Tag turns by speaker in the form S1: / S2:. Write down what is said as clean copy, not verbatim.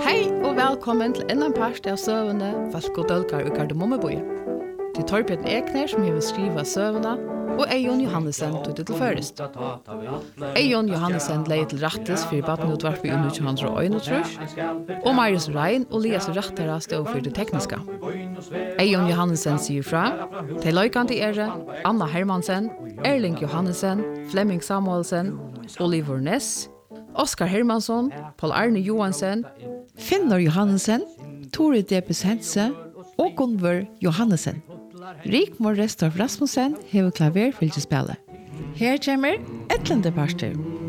S1: Hej och välkommen till en part av Sövende Falk och Dölkar och Kardemommeboje. Till Torbjörn Ekner som har skrivit Sövende och Eion Johannesen tog det till förrest. Eion Johannesen leie til rattes for Badenutvarp i 1921 og Marius Rein og Lias Rattara stod for det tekniska. Eion Johannesen sier fra, til løykante Anna Hermansen, Erling Johannesen, Flemming Samuelsen, Oliver Ness, Oskar Hermansson, Paul Arne Johansen,
S2: Finnur Johannesen, Tore Debes Hense og Gunvor Johannesen. Rigmor Restorff Rasmussen hever klaverfylgespillet. Her kommer etlende parter.